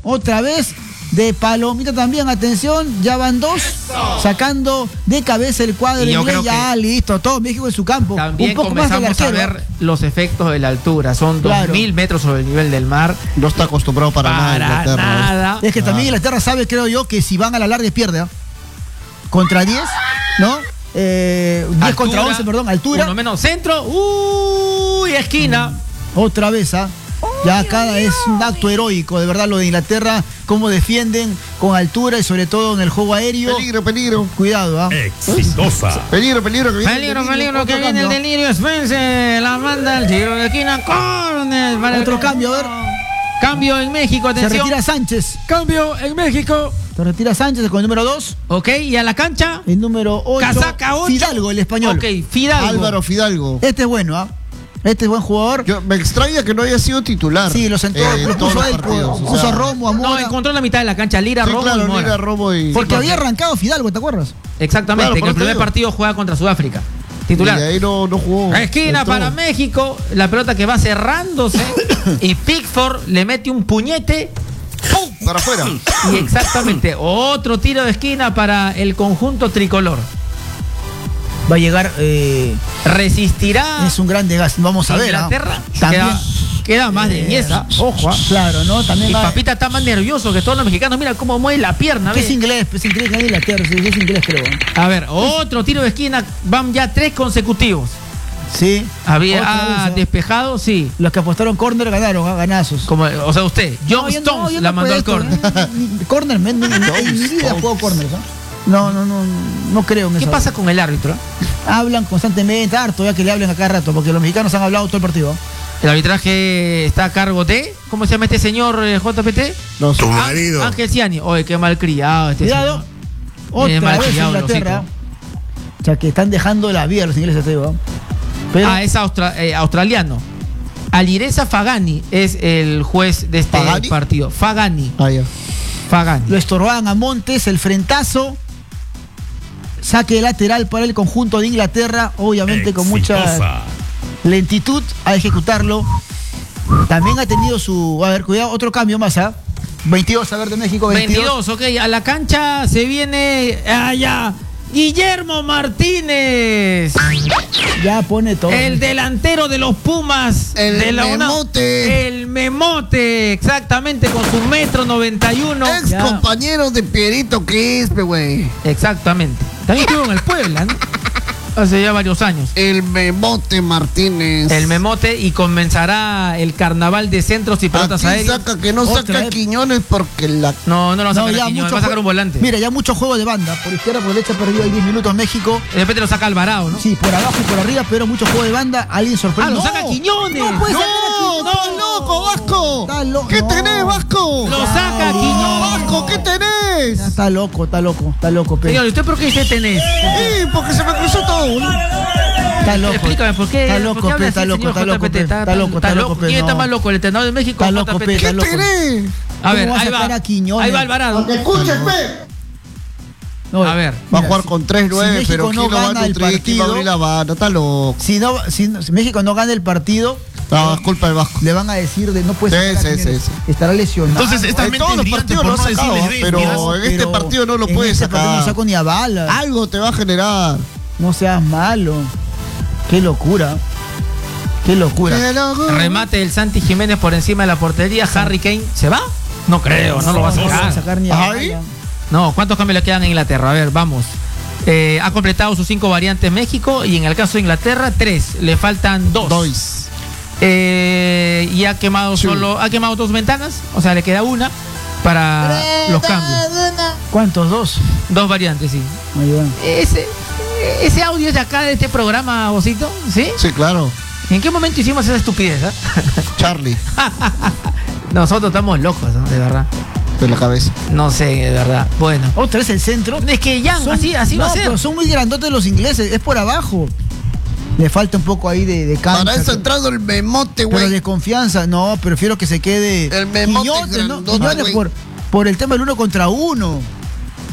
otra vez de palomita también, atención, ya van 2, sacando de cabeza el cuadro inglés, ya listo, todo México en su campo. También un poco más comenzamos a ver los efectos de la altura, son 2000 metros sobre el nivel del mar. No está acostumbrado para nada. Es que también Inglaterra sabe, creo yo, que si van a la larga pierde, contra 10, ¿no? 10 contra 11, perdón, altura. Uno menos centro, esquina. Otra vez, ya acá es un acto heroico, de verdad, lo de Inglaterra, cómo defienden con altura y sobre todo en el juego aéreo. Peligro. Cuidado, Exitosa. Peligro, que viene. Peligro, que viene el delirio. Spence, la manda el tiro de esquina. Corner para otro cambio, a ver. Cambio en México, atención. Se retira Sánchez. Cambio en México. Se retira Sánchez con el número 2. Ok, y a la cancha. El número 8. Casaca 8. Fidalgo, el español. Ok, Fidalgo. Álvaro Fidalgo. Este es bueno, Este es buen jugador. Me extraña que no haya sido titular. Sí, lo sentó, lo puso a él, puso a Romo, a Mora. No, encontró la mitad de la cancha, Lira, Romo y Mora. Lira, Romo y... Porque había arrancado Fidalgo, ¿te acuerdas? Exactamente, claro, que el primer partido juega contra Sudáfrica. Titular. Y ahí no jugó. Esquina para México, la pelota que va cerrándose y Pickford le mete un puñete. ¡Pum! Para afuera. Y exactamente, otro tiro de esquina para el conjunto tricolor. Va a llegar. Resistirá. Es un gran desgaste. Vamos a ver. Inglaterra. También. Queda más de Iniesta. Ojo. Claro, ¿no? También. Y Papita está más nervioso que todos los mexicanos. Mira cómo mueve la pierna. Es inglés, es Inglaterra. Es inglés, creo. A ver, otro tiro de esquina. Van ya 3 consecutivos. Sí. Había despejado, sí. Los que apostaron córner ganaron, ganazos. Como, o sea, usted. John Stones la mandó al córner. Córner, en mi vida juego córner, No creo en eso. ¿Qué pasa con el árbitro? Hablan constantemente, harto ya que le hablen a cada rato, porque los mexicanos han hablado todo el partido. El arbitraje está a cargo de, ¿cómo se llama este señor JPT? No sé. Tu marido. Ángel Ciani. Oye, qué malcriado este Cuidado. señor. Otra vez Inglaterra. O sea, que están dejando la vida los ingleses, te digo. Pero... es australiano. Alireza Fagani es el juez de este partido. Fagani. Fagani. Lo estorbaban a Montes, el frentazo. Saque lateral para el conjunto de Inglaterra, obviamente con mucha lentitud a ejecutarlo. También ha tenido su... A ver, cuidado, otro cambio más, 22, a ver, de México, 22, ok. A la cancha se viene... allá Guillermo Martínez. Ya pone todo. El delantero de los Pumas. El Memote. El Memote, exactamente, con su 1,91 m. Ex compañero de Pierito Quispe, güey. Exactamente. También estuvo en el Puebla, ¿no? Hace ya varios años. El Memote Martínez. El Memote, y comenzará el carnaval de centros y pelotas aéreas. Saca que no saca Quiñones porque la... No lo va a sacar a Quiñones, va a sacar un volante. Mira, ya mucho juego de banda. Por izquierda, por derecha, perdido ahí 10 minutos México. De repente lo saca Alvarado, ¿no? Sí, por abajo y por arriba, pero mucho juego de banda. Alguien sorprende. Lo saca Quiñones. No puede sacar a Quiñones. ¡Estás loco, Vasco! ¿Qué tenés, Vasco? Lo saca Quiñones. Vasco, ¿qué tenés? Está loco, pero... Señor, ¿usted por qué dice tenés? Sí, porque se me cruzó todo, ¿no? Está loco. Explícame, ¿por qué? Está loco, ¿por qué está loco, está loco, está loco. ¿Quién está más loco? ¿El entrenador de México o loco, JPT? está ¿Qué loco. tenés? A ver, ¿Cómo va a ahí sacar va. a Quiñones? Ahí va Alvarado. Escúchame. A ver. Va a jugar con 3-9, si pero México ¿quién no lo va a gana el nutrir? ¿Quién va a abrir la banda? Está loco. Si México no gana el partido, No, es culpa del Vasco. le van a decir de no puede Sí. estará lesionado. Entonces, esta mente todos los brillante partidos por lo no ha sacado, decirles pero en este partido no lo en puede este partido sacar. no saco ni a bala. Algo te va a generar. No seas malo. Qué locura. Qué locura. Remate del Santi Jiménez por encima de la portería. Harry Kane, ¿se va? No creo, no lo va a No sacar. sacar ni a ¿Ahí? bala. No, ¿cuántos cambios le quedan en Inglaterra? A ver, vamos. Ha completado sus 5 variantes México y en el caso de Inglaterra 3. Le faltan 2. Y ha quemado ha quemado 2 ventanas, o sea, le queda una para los cambios. ¿Cuántos? 2. 2 variantes, sí. Ahí va. Ese audio es de acá, de este programa, Bocito, ¿sí? Sí, claro. ¿En qué momento hicimos esa estupidez? Charlie, Nosotros estamos locos, ¿no? De verdad. de la cabeza. No sé, de verdad. Bueno. Otra vez el centro. Es que ya, así va a ser. Pero son muy grandotes los ingleses, es por abajo. Le falta un poco ahí de cancha. Para eso ha entrado el Memote, Pero güey. de confianza, no, prefiero que se quede El Memote Quiñones, ¿no? grandote, Quiñones güey. por el tema del 1 contra 1.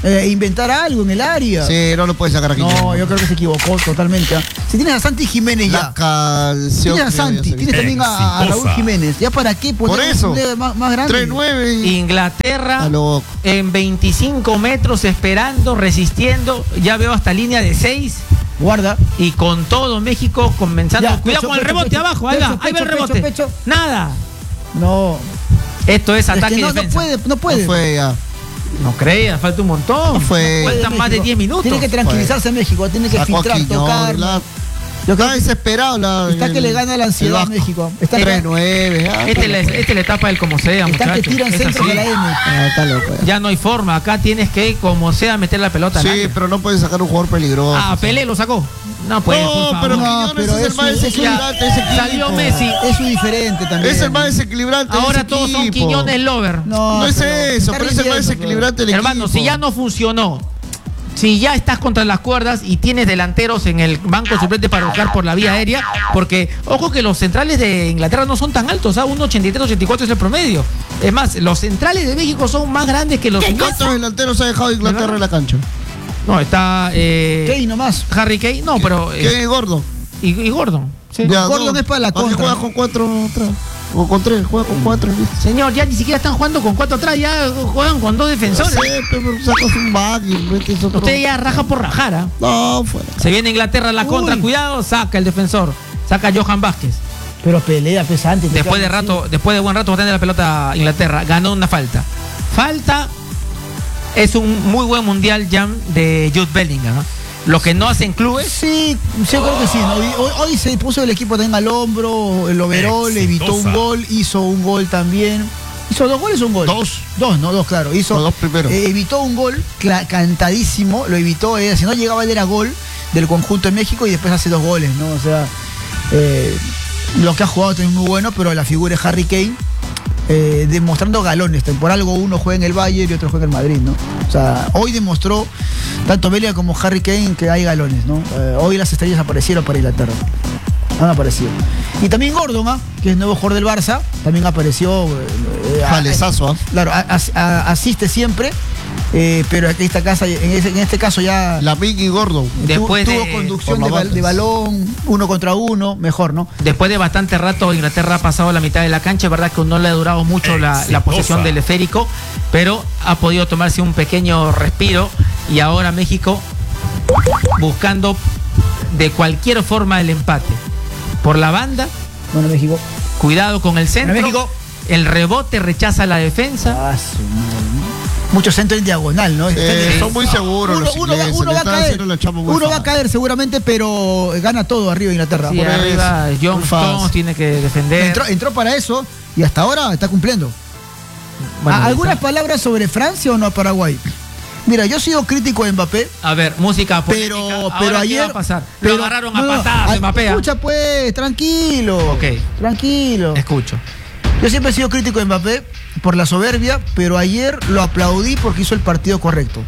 inventar algo en el área. Sí, no lo puede sacar aquí. No, yo creo que se equivocó totalmente. Si tienes a Santi Jiménez La ya. canción. Tienes a Santi, tienes también a Raúl Jiménez. ¿Ya para qué poner Por eso, un leve más grande? 3-9. Inglaterra A lo- en 25 metros esperando, resistiendo. Ya veo hasta línea de 6. Guarda. Y con todo México comenzando. Ya, Cuidado pecho, con el pecho, rebote pecho, abajo. Ahí pecho, va, ahí va el pecho, rebote. pecho. Nada. No. Esto es ataque Es que y no defensa. puede. No fue ya. No creas, falta un montón. No fue. Faltan más de 10 minutos. Tiene que tranquilizarse México, tiene que Sacó filtrar, aquí, no, tocar. Yo creo Está que desesperado. está que le gana la ansiedad a Vasco. México. Está que 3-9. Esta es la etapa del como sea, está que muchachos. tiran Es centro así. de la M. Está loco. Ya no hay forma. Acá tienes que, como sea, meter la pelota. al Sí, área. pero no puede sacar un jugador peligroso. Ah, Pelé lo sacó. No puede, por No, favor. pero No, Quiñones pero es el más eso- desequilibrante de ese equipo. Salió Messi. Eso es diferente también. Es el más desequilibrante de Ahora ese todos son equipo. Quiñones Lover. No es pero eso, está pero es el más rindiendo, desequilibrante del Hermano, equipo. si ya no funcionó, si ya estás contra las cuerdas y tienes delanteros en el banco suplente para buscar por la vía aérea, porque ojo que los centrales de Inglaterra no son tan altos, 1,83, 84 es el promedio. Es más, los centrales de México son más grandes que los ingleses. ¿Cuántos delanteros ha dejado Inglaterra en la cancha? No, está Kane nomás. Harry Kane, no, pero ¿Qué gordo? y Gordon. Sí. Ya, Gordon es para la ¿Para qué contra, juega ¿no? con 4 atrás? O con 3, juega con 4. Señor, ya ni siquiera están jugando con 4 atrás, ya juegan con 2 defensores. pero sacas un back y metes otro. Usted ya raja por rajar, ¿ah? No, fuera. Se viene Inglaterra a la contra, Uy. cuidado, saca el defensor, saca a Johan Vázquez. Pero pelea pesante. Después de buen rato va a tener la pelota Inglaterra, ganó una falta. Falta es un muy buen mundial jam de Jude Bellingham, ¿no? Lo que no hacen clubes. Sí, yo creo que sí. ¿no? Hoy se puso el equipo también al hombro, el overall, evitó un gol, hizo un gol también. ¿Hizo 2 goles o un gol? 2. 2, no, 2, claro. Hizo Los 2 primeros. evitó un gol cantadísimo, lo evitó, si no llegaba él era gol del conjunto de México y después hace 2 goles, ¿no? O sea, lo que ha jugado también muy bueno, pero la figura es Harry Kane, demostrando galones. Por algo uno juega en el Bayern y otro juega en el Madrid, ¿no? O sea, hoy demostró tanto Bellingham como Harry Kane que hay galones, ¿no? Hoy las estrellas aparecieron para Inglaterra. Han aparecido. Y también Gordon, que es el nuevo jugador del Barça, también apareció. Jalezazo, Claro, asiste siempre, pero en este caso ya Lamine y Gordon. Después tuvo de- conducción por las de balón, 1 contra 1, mejor, ¿no? Después de bastante rato, Inglaterra ha pasado la mitad de la cancha. Es verdad que no le ha durado mucho la posesión del esférico, pero ha podido tomarse un pequeño respiro. Y ahora México buscando de cualquier forma el empate. Por la banda, Bueno, México. cuidado con el centro. México. El rebote rechaza la defensa. Su madre, ¿no? Mucho centro en diagonal, ¿no? Son muy seguros los ingleses. Uno le va a están caer. haciendo la chamba muy Uno va a fácil. caer seguramente, pero gana todo arriba Inglaterra. Sí, Por eso. arriba John muy fácil. Stones tiene que defender. Entró para eso y hasta ahora está cumpliendo. Bueno, ¿Algunas está. palabras sobre Francia o no Paraguay? Mira, yo he sido crítico de Mbappé, A ver, música polémica. pero Ahora, ¿qué ayer va a pasar? pero- Lo agarraron a no, patadas de Mbappé. Escucha pues, tranquilo. Ok. Tranquilo. Escucho. Yo siempre he sido crítico de Mbappé por la soberbia, pero ayer lo aplaudí porque hizo el partido correcto.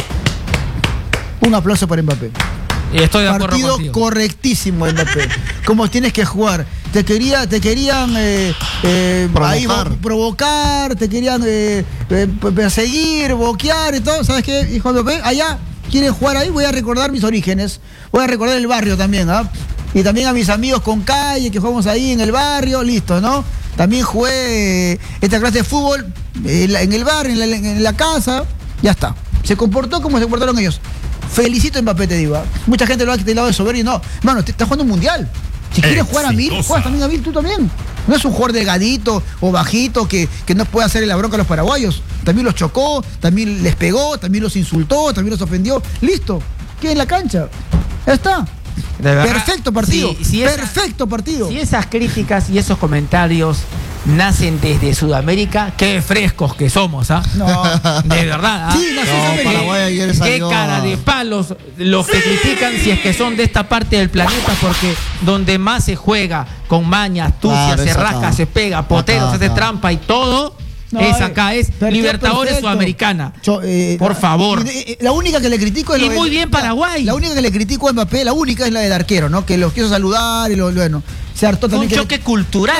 Un aplauso para Mbappé. Y estoy de acuerdo Partido contigo. correctísimo de Mbappé. Como tienes que jugar. Te querían ahí provocar, te querían perseguir, boquear y todo. ¿Sabes qué, hijo de Mbappé? Allá quieren jugar ahí, voy a recordar mis orígenes. Voy a recordar el barrio también, ¿ah? Y también a mis amigos con calle, que jugamos ahí en el barrio, listo, ¿no? También jugué esta clase de fútbol en el barrio, en la casa, ya está. Se comportó como se comportaron ellos. Felicito a Mbappé, te digo. Mucha gente lo ha quitado de soberbio y no. Mano, te estás jugando un mundial. Si quieres jugar a 1000, juegas también a 1000 tú también. No es un jugador delgadito o bajito que no puede hacerle la bronca a los paraguayos. También los chocó, también les pegó, también los insultó, también los ofendió. Listo. Queda en la cancha. Ya está. De verdad, Perfecto partido. Perfecto partido. Si esas críticas y esos comentarios nacen desde Sudamérica, qué frescos que somos, ¿ah? No. De verdad, ¿ah? Sí, nació en Sudamérica. Paraguay ayer Qué salió cara de palos los que critican si es que son de esta parte del planeta, porque donde más se juega con maña, astucia, Claro, se es rasca, acá. se pega, poteros, Acá. hace trampa y todo. No, es acá, es partido Libertadores perfecto. Sudamericana. Por favor. La única que le critico es Y lo de- muy bien Paraguay. La única que le critico a Mbappé, la única es la del arquero, ¿no? Que los quiso saludar y bueno, se hartó Fue un también. choque cultural. Claro,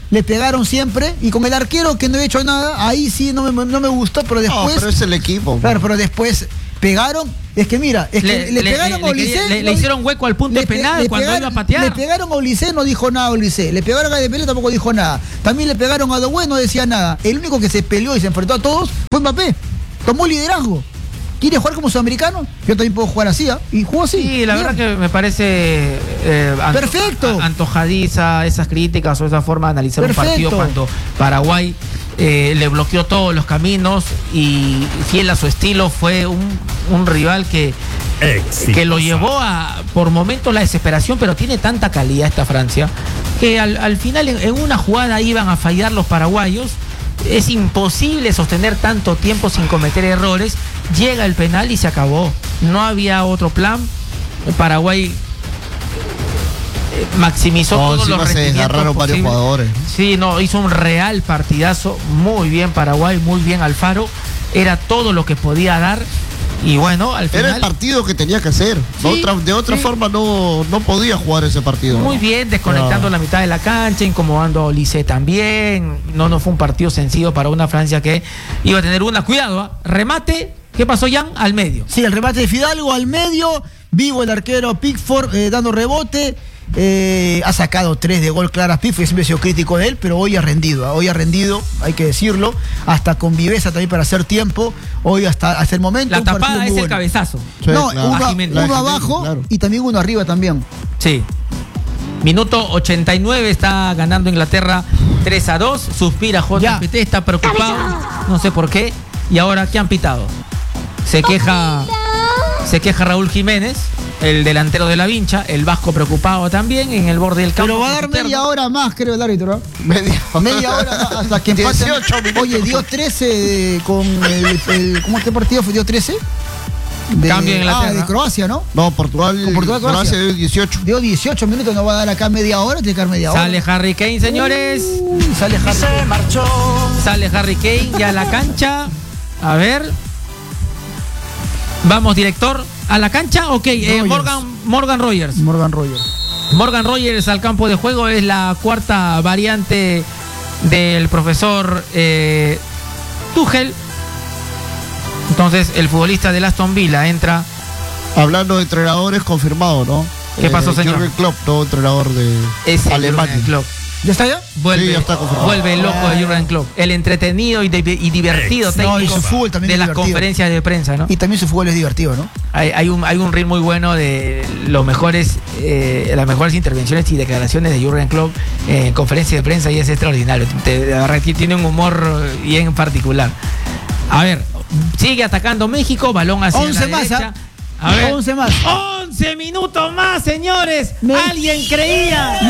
le pegaron siempre, y con el arquero que no había hecho nada, ahí sí no me gustó, pero después... No, pero es el equipo. Claro, pero después pegaron, es que mira, es que le pegaron a Olise. Le hicieron hueco al punto penal cuando iba a patear. Le pegaron a Olise, no dijo nada Olise. Le pegaron a Dembélé, tampoco dijo nada. También le pegaron a Doué, no decía nada. El único que se peleó y se enfrentó a todos fue Mbappé. Tomó liderazgo. ¿Quiere jugar como sudamericano? Yo también puedo jugar así, ¿eh? Y jugó así. Sí, la verdad que me parece perfecto, antojadiza esas críticas o esa forma de analizar un partido cuando Paraguay le bloqueó todos los caminos y fiel a su estilo fue un rival que lo llevó a por momentos la desesperación, pero tiene tanta calidad esta Francia que al final en una jugada iban a fallar los paraguayos. Es imposible sostener tanto tiempo sin cometer errores. Llega el penal y se acabó. No había otro plan. Paraguay maximizó todos los rendimientos varios jugadores. Sí, no, hizo un real partidazo. Muy bien Paraguay, muy bien Alfaro. Era todo lo que podía dar. Y bueno, al final... Era el partido que tenía que hacer. Sí, de otra forma no podía jugar ese partido. Muy bien, desconectando la mitad de la cancha, incomodando a Olise también. No fue un partido sencillo para una Francia que iba a tener una. Cuidado, remate. ¿Qué pasó, Jan? Al medio. Sí, el remate de Fidalgo al medio. Vivo el arquero Pickford dando rebote. Ha sacado 3 de gol claras Pickford, siempre he sido crítico de él, pero hoy ha rendido, hay que decirlo, hasta con viveza también para hacer tiempo, hoy hasta el momento. La tapada es el cabezazo. Sí, no, claro. uno abajo, claro. Y también uno arriba también. Sí. Minuto 89, está ganando Inglaterra 3-2, suspira JPT, está preocupado, no sé por qué, y ahora ¿qué han pitado? Se queja Raúl Jiménez, el delantero de la Vincha, el vasco preocupado también en el borde del campo. Pero va a dar media hora más, creo, el árbitro, ¿no? Media hora más, hasta que empate. 18 minutos. Oye, dio 13 con ¿cómo este partido fue? ¿Dio 13? Cambio en Inglaterra. De Croacia, ¿no? No, Croacia dio 18. Dio 18 minutos, no va a dar acá media hora, tiene que dar media hora. Sale Harry Kane, señores. Sale Harry Kane. Se marchó. Sale Harry Kane ya a la cancha. A ver. Vamos, director. ¿A la cancha? Ok, Morgan Rogers. Morgan Rogers al campo de juego, es la cuarta variante del profesor Tuchel. Entonces, el futbolista del Aston Villa entra. Hablando de entrenadores, confirmado, ¿no? ¿Qué pasó, señor? Jürgen Klopp, nuevo entrenador de Alemania. ¿Ya está ya? Vuelve, sí, ya está confirmado. Vuelve el loco de Jürgen Klopp. El entretenido y divertido técnico y su fútbol también de es las divertido. Conferencias de prensa, ¿no? Y también su fútbol es divertido, ¿no? Hay un reel muy bueno de las mejores intervenciones y declaraciones de Jürgen Klopp en conferencias de prensa y es extraordinario. De verdad que tiene un humor bien particular. A ver, sigue atacando México, balón hacia 11 la más, derecha. A ver, 11 más. 11 minutos más, señores. Alguien creía.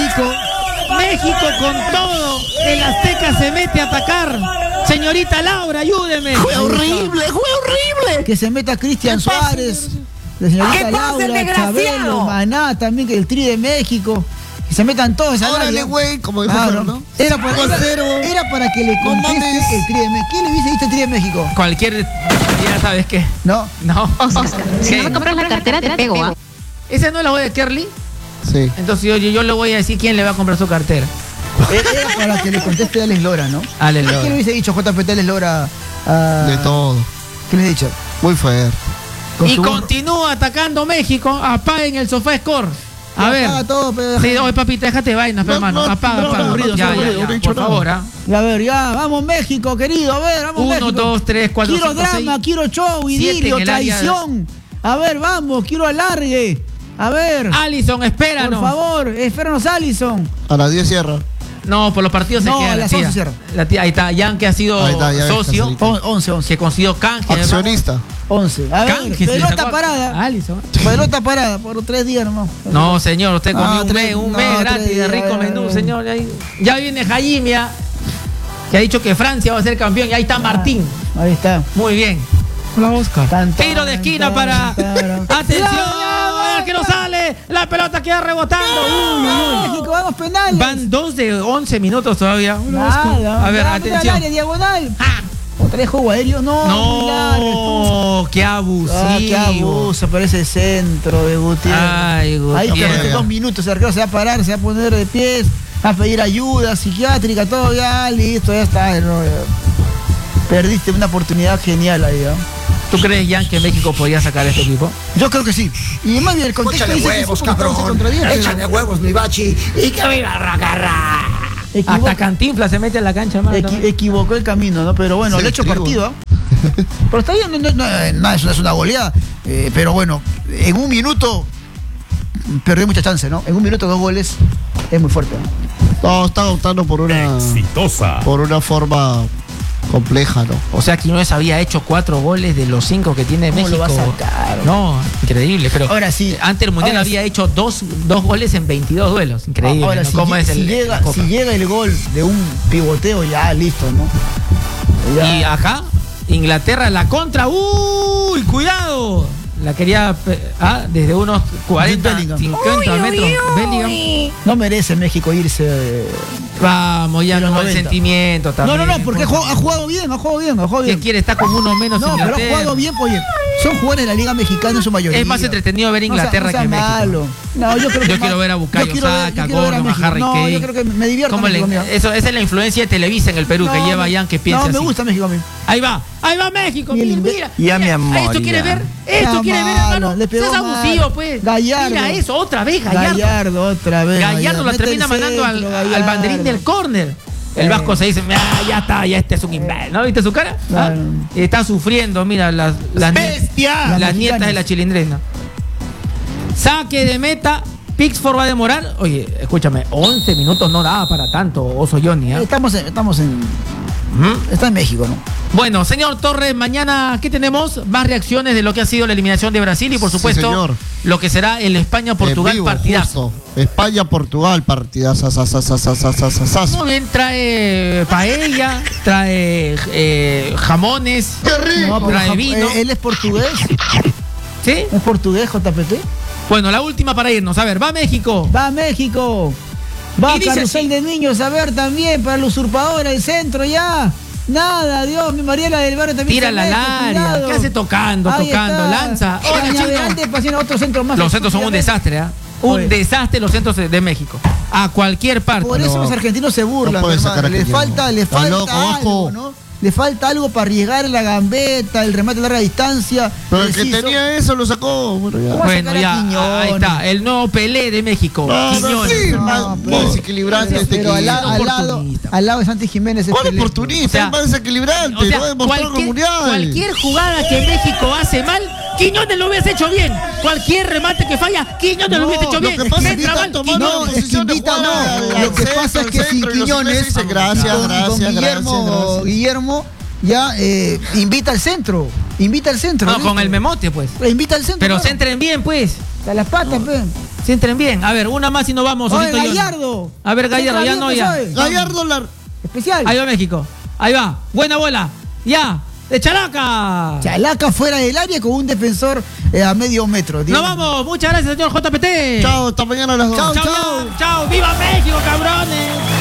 México con todo. El Azteca se mete a atacar. Señorita Laura, ayúdeme. Fue horrible. Que se meta Cristian Suárez. La señorita Laura, Chabelo, Maná, también que el Tri de México. Que se metan todos esa Órale, güey, como dijo Fer, ¿no? Era para que le conteste el Tri de México. ¿Quién le hubiese dicho el Tri de México? Ya sabes qué. No. Oscar, si no me compras la cartera te pego, ¿ah? ¿Esa no es la voz de Kerly? Sí. Entonces yo le voy a decir quién le va a comprar su cartera. Era para que le conteste a Alex Lora, ¿no? Alex Lora. ¿Qué le hubiese dicho JPT Alex Lora? De todo. ¿Qué le he dicho? Muy fuerte. Y continúa atacando México. Apaguen el sofá score. A ver. Apaga todo, pero... Sí, oye, papita, déjate vainas, hermano. Apaga. Ya, por favor, ¿ah? A ver, ya, vamos México, querido. A ver, vamos México. 1, 2, 3, 4, 5, 6. Quiero drama, quiero show, idilio, traición. A ver, vamos, quiero alargue. A ver. Alison, espéranos. Por favor, espéranos, Alison. A las 10 cierra. No, por los partidos no, se queda a las 11 cierra. Ahí está, Jan, que ha sido socio. 11. Que consiguió canje. Accionista. 11. A ver, Canje, pelota parada. Alison. Pelota parada por 3 días nomás. No, señor, usted comió un mes gratis de rico menú, señor. Ya viene Jaimia, que ha dicho que Francia va a ser campeón. Y ahí está Martín. Ahí está. Muy bien. Hola, Oscar. Tiro de esquina para... ¡Atención! Que no sale, la pelota queda rebotando. México, vamos penales. Van 2 de 11 minutos todavía. Nada, a ver, atención. Área, diagonal. Otra vez juego aéreo. No, qué abusivo. Qué abuso, parece centro de Gutiérrez. Ay, Gutiérrez. Ahí quedan 2 minutos, el arquero se va a parar, se va a poner de pies. a pedir ayuda psiquiátrica, todo ya, listo, ya está. ¿No? Perdiste una oportunidad genial ahí, ¿no? ¿Tú crees, Jan, que México podía sacar a este equipo? Yo creo que sí. Y más bien el contexto Échale dice huevos, que sí, cabrón. Échale huevos, mi bachi. Y que viva Racarra. Hasta Cantinflas se mete en la cancha, hermano. Equivocó el camino, ¿no? Pero bueno, Sí, le he hecho trigo. partido, ¿eh? Pero está bien, no es una goleada. Pero bueno, en un minuto perdió mucha chance, ¿no? En un minuto 2 goles es muy fuerte, ¿no? No, está optando por una forma compleja, ¿no? O sea, Quiñones había hecho 4 goles de los 5 que tiene ¿Cómo México. lo va a sacar? No, increíble. Pero Ahora sí. Antes el Mundial Ahora había hecho dos goles en 22 duelos. Increíble. Ahora, ¿no? si, ¿Cómo es si la Copa? llega el gol de un pivoteo, ya listo, ¿no? Ya. Y acá, Inglaterra, la contra. ¡Uy! ¡Cuidado! La quería desde unos 40, Bellingham. 50 metros. Bellingham. No merece México irse. Vamos, ya De los no el 90. sentimiento también. No, porque ha jugado bien. ¿Quién quiere estar con uno menos No, pero ha Inglaterra? jugado bien, oye. Son jugadores de la Liga Mexicana en su mayoría. Es más entretenido ver Inglaterra no sea que México. malo. No, yo creo que Quiero ver a Bukayo Saka, Gordon, a Harry No, Kane. yo creo que me divierto ¿Cómo México, le- mira. Esa es la influencia de Televisa en el Perú que lleva Jan que piensa No, me así. gusta México a mí. Ahí va México, Y el mira. Ya, mi amor, ¿Esto quiere ya. ver? ¿Esto Ya, quiere ver, malo, hermano? le pegó Seas mal. abusivo, pues. Gallardo. Mira eso, otra vez, Gallardo. Otra vez. Gallardo la Mete termina el mandando centro, al Gallardo. banderín del córner. El Vasco se dice, ya está, ya este es un imbécil. ¿No viste su cara? Claro. Está sufriendo, mira, las ¡Bestia! las nietas de la chilindrina. Saque de meta. Pixford va a demorar. Oye, escúchame, 11 minutos no da para tanto, Oso Johnny. Estamos en. Está en México, ¿no? Bueno, señor Torres, mañana, ¿qué tenemos? Más reacciones de lo que ha sido la eliminación de Brasil y, por Sí, supuesto, señor. lo que será el España-Portugal En vivo, partidazo. justo. España-Portugal, partidazo. Muy bien, trae paella, trae jamones, No, pero trae vino. él es portugués. ¿Sí? Es portugués, JPT. Bueno, la última para irnos. A ver, va México. Va a México. Va Y dice Carrusel así. de Niños a ver también para el usurpador, el centro ya. Nada, Dios, mi Mariela del Barrio también. Tira se la mete, área. cuidado. ¿Qué hace tocando, Ahí tocando? está. Lanza. Oye, Cañaveral chico. pasando otro centro más. Los centros son un desastre, ¿ah? Un Oye. desastre los centros de México. A cualquier parte. Por eso No. los argentinos se burlan, No pueden mi sacar hermano. a Quiñones. Le Está falta loco, algo, Vasco. ¿no? Le falta algo para arriesgar la gambeta, el remate de larga distancia. Pero el que preciso. tenía eso lo sacó. Bueno, ya. ¿Cómo va a Bueno, sacar a ya, Quiñones? ahí está. El nuevo Pelé de México. No, Quiñones. sí, No, más pero- desequilibrante este Pero al, equipo. al lado de Santi Jiménez. es ¿Cuál Pelé. oportunista? O sea, es más desequilibrante. O sea, no demostró en el mundial. cualquier jugada que México hace mal, Quiñones lo hubiese hecho bien. Cualquier remate que falla, Quiñones lo hubiese hecho lo bien. que pasa es que Entra están mal, tomando Quiñones. la posición de jugar al Lo que centro, pasa es al que sin centro, y los Quiñones, ingleses dicen, gracias, con gracias, gracias. Guillermo ya invita al centro. Invita al centro. No, ¿listo? con el memote, pues. Invita al centro. Pero claro. centren bien, pues. A las patas, pe. Centren bien. A ver, una más y nos vamos. Oye, Osito Johnny. Gallardo. A ver, Gallardo, ya no, ya. Gallardo la... Especial. Ahí va México. Ahí va. Buena bola. Ya. De Chalaca. Chalaca fuera del área con un defensor a medio metro. Nos vamos. Muchas gracias, señor JPT. Chao, hasta mañana a las 2. Chao. Chao. Chao. ¡Viva México, cabrones!